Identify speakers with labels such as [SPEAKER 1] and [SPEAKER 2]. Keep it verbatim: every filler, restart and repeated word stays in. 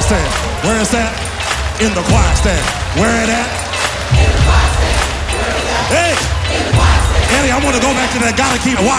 [SPEAKER 1] stand. Where is that? In the choir stand. Where it at? In the choir stand. Where is that? Hey! In the choir stand. Eddie, I want to go back to that gotta keep it. Why?